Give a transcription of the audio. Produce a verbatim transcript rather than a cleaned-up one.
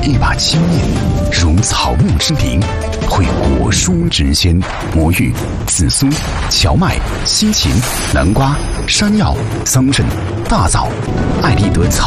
一把青叶，如草木之灵，会果蔬之鲜。魔芋、紫苏、荞麦、西芹、南瓜、山药、桑葚、大枣、艾丽德草